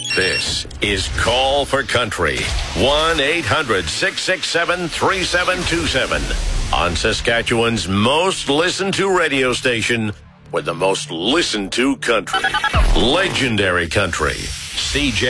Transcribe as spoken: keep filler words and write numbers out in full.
This is Call for Country. one eight hundred six six seven three seven two seven. On Saskatchewan's most listened to radio station with the most listened to country. Legendary country. C J